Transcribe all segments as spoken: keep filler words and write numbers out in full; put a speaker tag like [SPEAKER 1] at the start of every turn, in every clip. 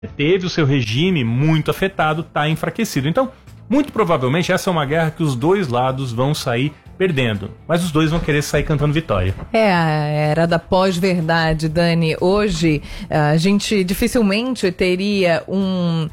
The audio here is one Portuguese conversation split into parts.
[SPEAKER 1] teve o seu regime muito afetado, está enfraquecido. Então, muito provavelmente, essa é uma guerra que os dois lados vão sair perdendo, mas os dois vão querer sair cantando vitória.
[SPEAKER 2] É, a era da pós-verdade, Dani. Hoje, a gente dificilmente teria um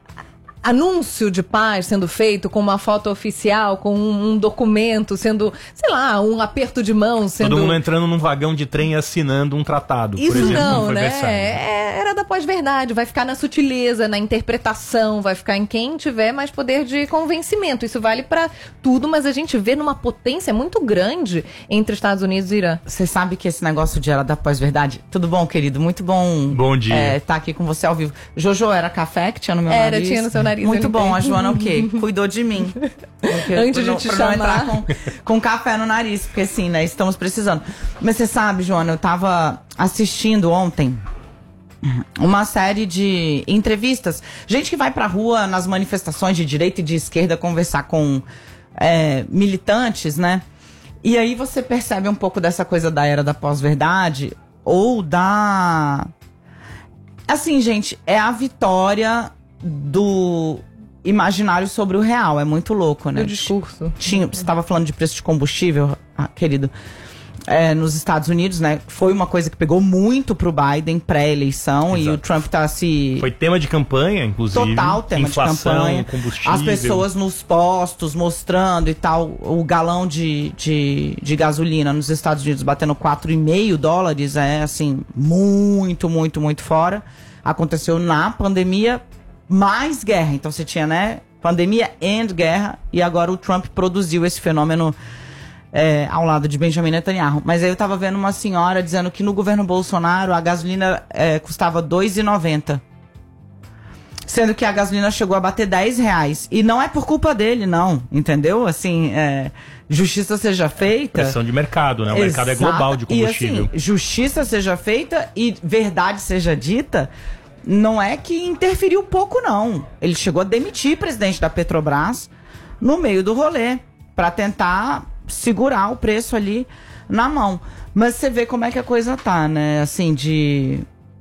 [SPEAKER 2] anúncio de paz sendo feito com uma foto oficial, com um, um documento sendo, sei lá, um aperto de mão sendo...
[SPEAKER 1] Todo mundo entrando num vagão de trem e assinando um tratado,
[SPEAKER 2] Isso
[SPEAKER 1] por exemplo.
[SPEAKER 2] não, né? É, era da pós-verdade, vai ficar na sutileza, na interpretação, vai ficar em quem tiver mais poder de convencimento. Isso vale pra tudo, mas a gente vê numa potência muito grande entre Estados Unidos e Irã.
[SPEAKER 3] Você sabe que esse negócio de era da pós-verdade... Tudo bom, querido? Muito bom...
[SPEAKER 1] Bom dia.
[SPEAKER 3] É, tá aqui com você ao vivo. Jojo, era café que tinha no meu
[SPEAKER 2] era,
[SPEAKER 3] nariz?
[SPEAKER 2] Era, tinha no seu nariz.
[SPEAKER 3] Muito bom, a Joana o quê? Cuidou de mim. Porque,
[SPEAKER 2] Antes de
[SPEAKER 3] não,
[SPEAKER 2] te
[SPEAKER 3] pra
[SPEAKER 2] chamar.
[SPEAKER 3] Não entrar com, com café no nariz, porque assim, né, estamos precisando. Mas você sabe, Joana, eu tava assistindo ontem uma série de entrevistas. Gente que vai pra rua nas manifestações de direita e de esquerda conversar com é, militantes, né? E aí você percebe um pouco dessa coisa da era da pós-verdade ou da... Assim, gente, é a vitória do imaginário sobre o real. É muito louco, né?
[SPEAKER 2] Do discurso.
[SPEAKER 3] Tinha, você estava falando de preço de combustível, ah, querido. É, nos Estados Unidos, né? Foi uma coisa que pegou muito pro Biden pré-eleição. E o Trump tá se...
[SPEAKER 1] Foi tema de campanha, inclusive.
[SPEAKER 3] Total tema
[SPEAKER 1] Inflação,
[SPEAKER 3] de campanha.
[SPEAKER 1] Combustível.
[SPEAKER 3] As pessoas nos postos mostrando e tal. O galão de, de, de gasolina nos Estados Unidos batendo quatro e meio dólares. É, assim, muito, muito, muito fora. Aconteceu na pandemia, mais guerra. Então você tinha, né? Pandemia and guerra. E agora o Trump produziu esse fenômeno... É, ao lado de Benjamin Netanyahu. Mas aí eu tava vendo uma senhora dizendo que no governo Bolsonaro a gasolina é, custava dois reais e noventa centavos. Sendo que a gasolina chegou a bater dez reais. E não é por culpa dele, não. Entendeu? Assim, é, justiça seja feita...
[SPEAKER 1] Pressão de mercado, né? O mercado é global de combustível.
[SPEAKER 3] E assim, justiça seja feita e verdade seja dita, não é que interferiu pouco, não. Ele chegou a demitir o presidente da Petrobras no meio do rolê, para tentar... segurar o preço ali na mão. Mas você vê como é que a coisa tá, né? Assim, de,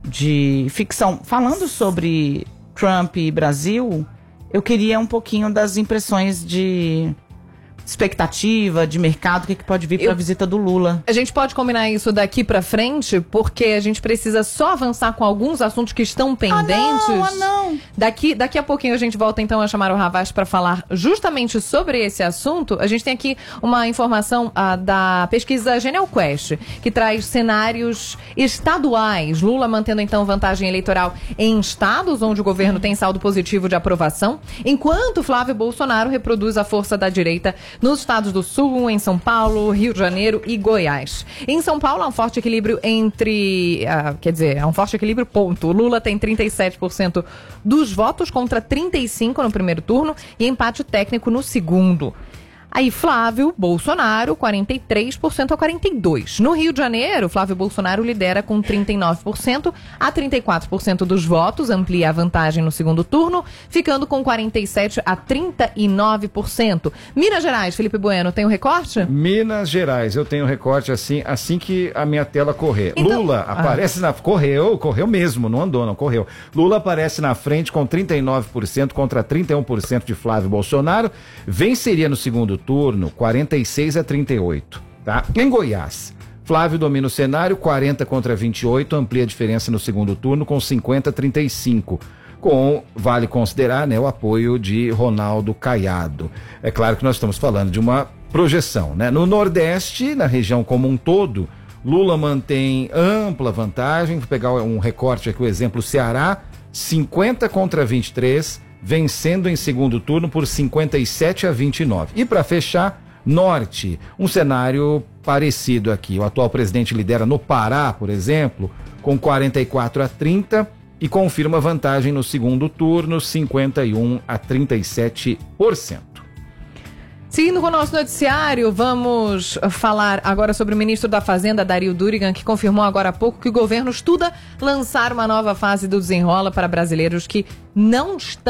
[SPEAKER 3] de ficção. Falando sobre Trump e Brasil, eu queria um pouquinho das impressões de expectativa, de mercado, o que, que pode vir para a visita do Lula.
[SPEAKER 2] A gente pode combinar isso daqui para frente, porque a gente precisa só avançar com alguns assuntos que estão pendentes.
[SPEAKER 3] Ah, não, ah, não.
[SPEAKER 2] Daqui, daqui a pouquinho a gente volta então a chamar o Havas para falar justamente sobre esse assunto. A gente tem aqui uma informação ah, da pesquisa GenialQuest, que traz cenários estaduais. Lula mantendo então vantagem eleitoral em estados onde o governo tem saldo positivo de aprovação, enquanto Flávio Bolsonaro reproduz a força da direita nos estados do Sul, em São Paulo, Rio de Janeiro e Goiás. Em São Paulo há um forte equilíbrio entre... Uh, quer dizer, há um forte equilíbrio, ponto. O Lula tem trinta e sete por cento dos votos contra trinta e cinco por cento no primeiro turno e empate técnico no segundo. Aí Flávio Bolsonaro, quarenta e três por cento a quarenta e dois por cento. No Rio de Janeiro, Flávio Bolsonaro lidera com trinta e nove por cento a trinta e quatro por cento dos votos, amplia a vantagem no segundo turno, ficando com quarenta e sete por cento a trinta e nove por cento. Minas Gerais, Felipe Bueno, tem o um recorte?
[SPEAKER 4] Minas Gerais, eu tenho o recorte assim, assim que a minha tela correr.
[SPEAKER 2] Então,
[SPEAKER 4] Lula
[SPEAKER 2] ah.
[SPEAKER 4] aparece na... Correu, correu mesmo, não andou, não, correu. Lula aparece na frente com trinta e nove por cento contra trinta e um por cento de Flávio Bolsonaro. Venceria no segundo turno, quarenta e seis a trinta e oito, tá? Em Goiás, Flávio domina o cenário, quarenta contra vinte e oito, amplia a diferença no segundo turno com cinquenta a trinta e cinco. Com, vale considerar, né, o apoio de Ronaldo Caiado. É claro que nós estamos falando de uma projeção, né? No Nordeste, na região como um todo, Lula mantém ampla vantagem. Vou pegar um recorte aqui, o exemplo Ceará, cinquenta contra vinte e três, vencendo em segundo turno por cinquenta e sete a vinte e nove. E para fechar, Norte, um cenário parecido aqui. O atual presidente lidera no Pará, por exemplo, com quarenta e quatro a trinta e confirma vantagem no segundo turno, cinquenta e um a trinta e sete por cento.
[SPEAKER 2] Seguindo com o nosso noticiário, vamos falar agora sobre o ministro da Fazenda, Dario Durigan, que confirmou agora há pouco que o governo estuda lançar uma nova fase do Desenrola para brasileiros que não estão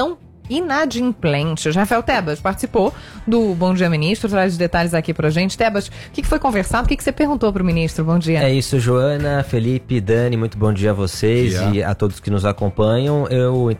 [SPEAKER 2] inadimplentes. Rafael Tebas participou do Bom Dia Ministro, traz os detalhes aqui pra gente. Tebas, o que, que foi conversado? O que, que você perguntou pro ministro? Bom dia.
[SPEAKER 5] É isso, Joana, Felipe, Dani, muito bom dia a vocês
[SPEAKER 4] Dia.
[SPEAKER 5] e a todos que nos acompanham. Eu